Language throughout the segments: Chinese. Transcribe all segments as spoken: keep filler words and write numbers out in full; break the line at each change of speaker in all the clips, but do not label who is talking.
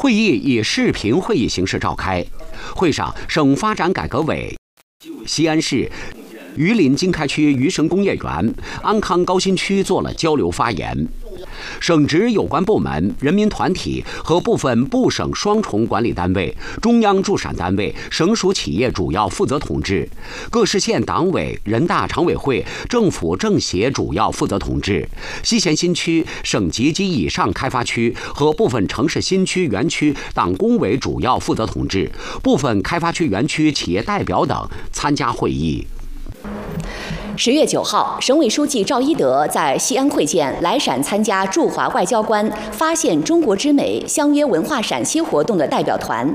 会议以视频会议形式召开。会上，省发展改革委、西安市榆林经开区榆生工业园、安康高新区做了交流发言。省直有关部门、人民团体和部分部省双重管理单位、中央驻陕单位、省属企业主要负责同志、各市县党委、人大常委会、政府政协主要负责同志、西咸新区、省级及以上开发区和部分城市新区园区党工委主要负责同志、部分开发区园区企业代表等参加会议。
十月九号，省委书记赵一德在西安会见来陕参加驻华外交官发现中国之美相约文化陕西活动的代表团。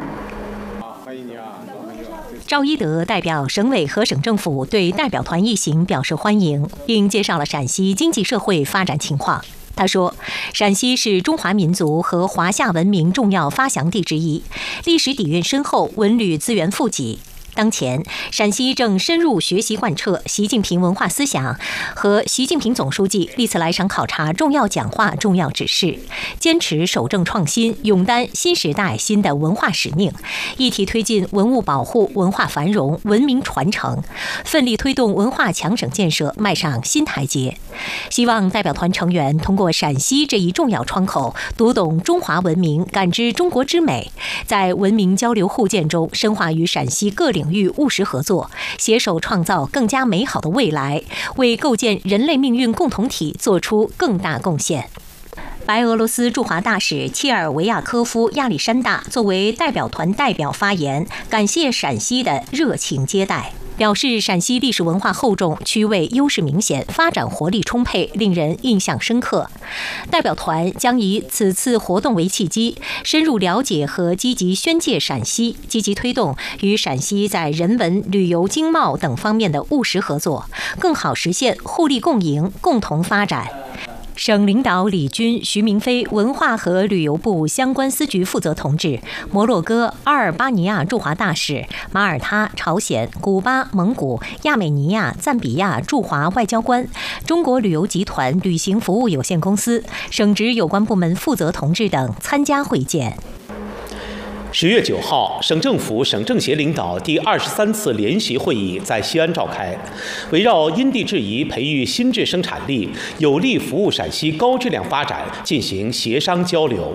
赵一德代表省委和省政府对代表团一行表示欢迎，并介绍了陕西经济社会发展情况。他说，陕西是中华民族和华夏文明重要发祥地之一，历史底蕴深厚，文旅资源富集。当前，陕西正深入学习贯彻习近平文化思想和习近平总书记历次来陕考察重要讲话、重要指示，坚持守正创新，勇担新时代新的文化使命，一体推进文物保护、文化繁荣、文明传承，奋力推动文化强省建设迈上新台阶。希望代表团成员通过陕西这一重要窗口，读懂中华文明，感知中国之美，在文明交流互鉴中深化与陕西各领域务实合作，携手创造更加美好的未来，为构建人类命运共同体做出更大贡献。白俄罗斯驻华大使切尔维亚科夫亚历山大作为代表团代表发言，感谢陕西的热情接待，表示陕西历史文化厚重，区位优势明显，发展活力充沛，令人印象深刻。代表团将以此次活动为契机，深入了解和积极宣介陕西，积极推动与陕西在人文、旅游、经贸等方面的务实合作，更好实现互利共赢、共同发展。省领导李军、徐明飞文化和旅游部相关司局负责同志，摩洛哥、阿尔巴尼亚驻华大使，马耳他、朝鲜、古巴、蒙古、亚美尼亚、赞比亚驻华外交官，中国旅游集团旅行服务有限公司、省直有关部门负责同志等参加会见。
十月九号，省政府、省政协领导第二十三次联席会议在西安召开，围绕因地制宜培育新质生产力，有力服务陕西高质量发展进行协商交流。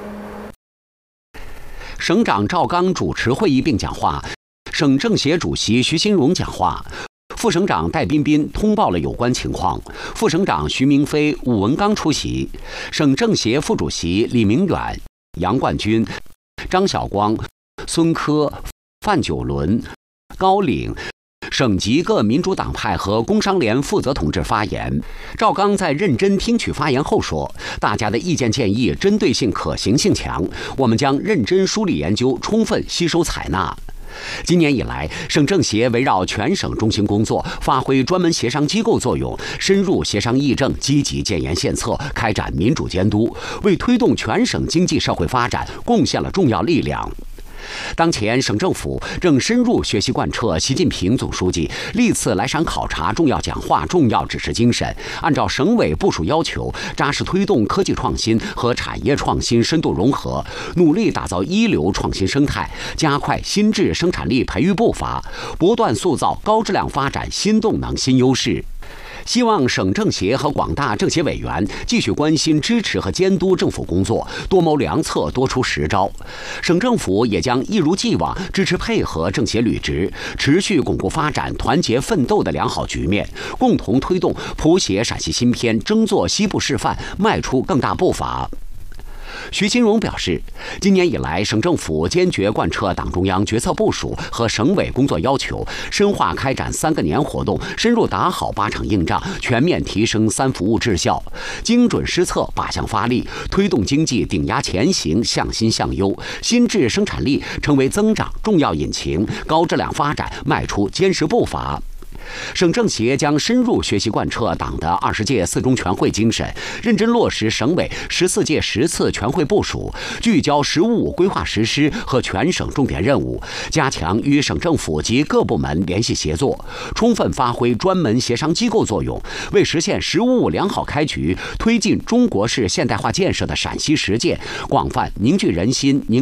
省长赵刚主持会议并讲话，省政协主席徐新荣讲话。副省长戴彬彬通报了有关情况，副省长徐明飞、武文刚出席，省政协副主席李明远、杨冠军、张晓光、孙科、范九伦、高岭省级各民主党派和工商联负责同志发言。赵刚在认真听取发言后说，大家的意见建议针对性可行性强，我们将认真梳理研究，充分吸收采纳。今年以来，省政协围绕全省中心工作，发挥专门协商机构作用，深入协商议政，积极建言献策，开展民主监督，为推动全省经济社会发展贡献了重要力量。当前，省政府正深入学习贯彻习近平总书记历次来陕考察重要讲话、重要指示精神，按照省委部署要求，扎实推动科技创新和产业创新深度融合，努力打造一流创新生态，加快新质生产力培育步伐，不断塑造高质量发展新动能、新优势。希望省政协和广大政协委员继续关心、支持和监督政府工作，多谋良策，多出实招。省政府也将一如既往支持配合政协履职，持续巩固发展团结奋斗的良好局面，共同推动谱写陕西新篇、争做西部示范，迈出更大步伐。徐新荣表示，今年以来，省政府坚决贯彻党中央决策部署和省委工作要求，深化开展三个年活动，深入打好八场硬仗，全面提升三服务质效，精准施策，靶向发力，推动经济顶压前行，向新向优，新质生产力成为增长重要引擎，高质量发展迈出坚实步伐。省政协将深入学习贯彻党的二十届四中全会精神，认真落实省委十四届十次全会部署，聚焦“十五五”规划实施和全省重点任务，加强与省政府及各部门联系协作，充分发挥专门协商机构作用，为实现“十五五”良好开局、推进中国式现代化建设的陕西实践，广泛凝聚人心、凝